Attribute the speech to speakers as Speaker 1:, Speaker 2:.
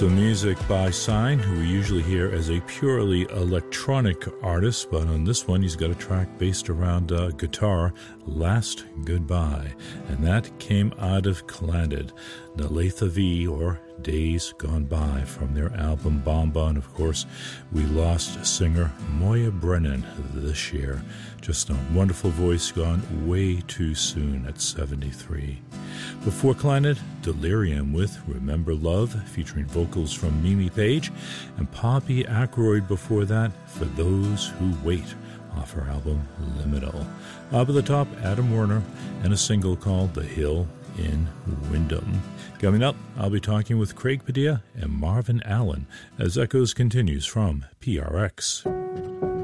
Speaker 1: Some music by Sign, who we usually hear as a purely electronic artist, but on this one he's got a track based around guitar, Last Goodbye, and that came out of Clandid, Naletha V, or Days Gone By, from their album Bomba. And of course, we lost singer Moya Brennan this year. Just a wonderful voice, gone way too soon at 73. Before Clandid, Delirium with Remember Love, featuring vocals from Mimi Page, and Poppy Ackroyd before that, For Those Who Wait, off her album Liminal. Up at the top, Adam Werner, and a single called The Hill in Wyndham. Coming up, I'll be talking with Craig Padilla and Marvin Allen as Echoes continues from PRX.